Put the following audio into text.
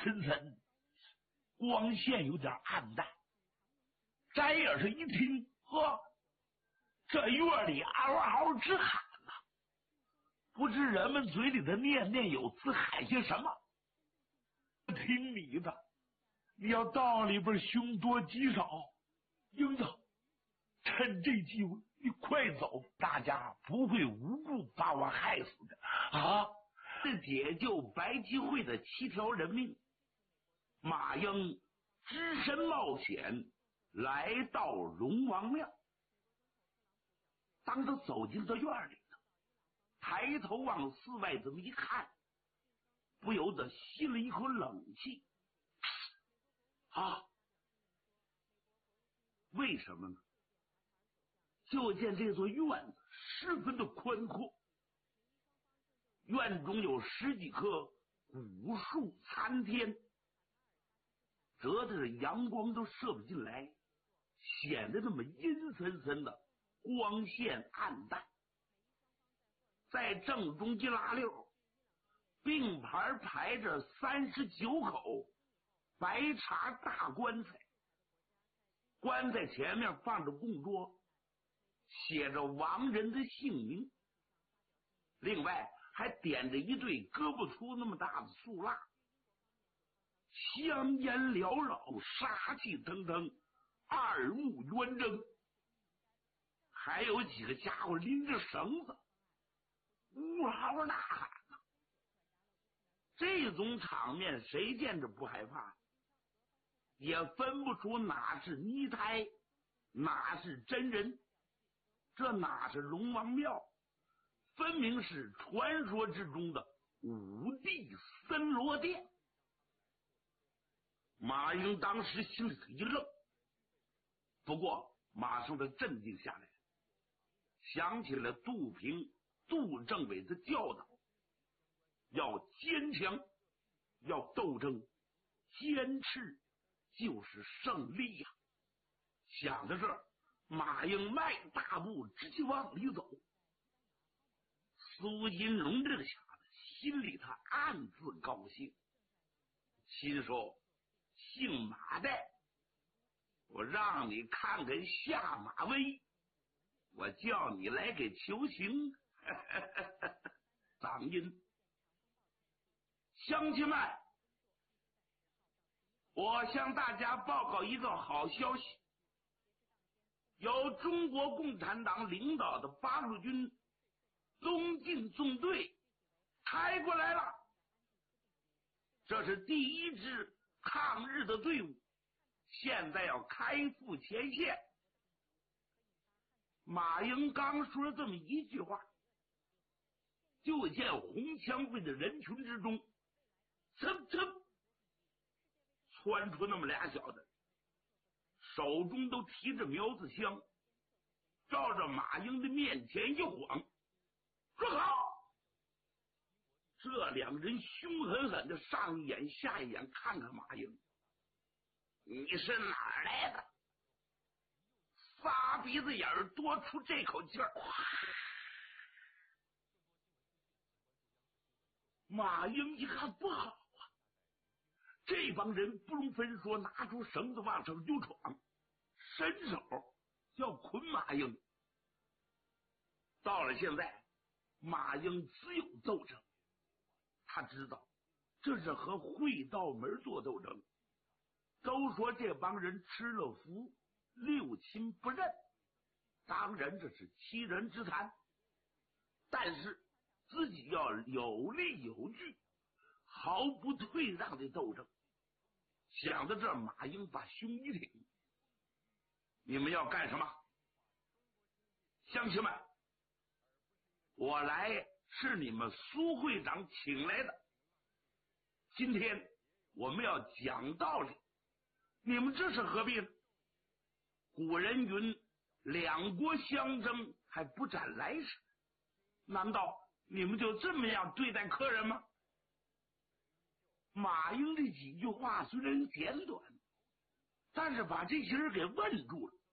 森森，光线有点暗淡。翟也是一听，呵，这院里嗷嗷直喊呐，不知人们嘴里的念念有词喊些什么。听你的，你要到里边凶多吉少。英子，趁这机会你快走，大家不会无故把我害死的啊！是解救白集会的7条人命。马英只身冒险来到龙王庙。当他走进这院里头，抬头往寺外这么一看，不由得吸了一口冷气。啊，为什么呢？就见这座院子十分的宽阔，院中有10几棵古树参天，遮的阳光都射不进来，显得那么阴森森的，光线暗淡。在正中一拉溜，并排排着39口白茶大棺材，棺材前面放着供桌，写着亡人的姓名，另外还点着一对胳膊粗那么大的素蜡，香烟缭绕，杀气腾腾，耳目圆睁。还有几个家伙拎着绳子呜嚎呐喊呢。这种场面谁见着不害怕？也分不出哪是泥胎，哪是真人，这哪是龙王庙，分明是传说之中的五帝森罗殿。马英当时心里头一愣，不过马上他镇定下来，想起了杜平、杜政委的教导，要坚强，要斗争，坚持就是胜利呀。想到这儿，马英迈大步直接往里走。苏金龙这个小子心里他暗自高兴，心说姓马的，我让你看看下马威，我叫你来给求情。嗓音，乡亲们，我向大家报告一个好消息，由中国共产党领导的八路军东进纵队开过来了，这是第一支抗日的队伍，现在要开赴前线。马英刚说了这么一句话，就见红枪会的人群之中，噌噌窜出那么俩小子，手中都提着苗子枪，照着马英的面前一晃，说好。这两人凶狠狠的上一眼下一眼看看马英，你是哪儿来的？仨鼻子眼儿多出这口气儿。马英一看不好啊，这帮人不容分说，拿出绳子往上就闯，伸手要捆马英。到了现在，马英只有斗争，他知道这是和会道门做斗争。都说这帮人吃了福，六亲不认，当然这是欺人之谈，但是自己要有理有据，毫不退让的斗争。想到这儿，马英把胸一挺，你们要干什么？乡亲们，我来是你们苏会长请来的，今天我们要讲道理，你们这是何必呢？古人云，两国相争还不斩来使，难道你们就这么样对待客人吗？马英这几句话虽然简短，但是把这些人给问住了。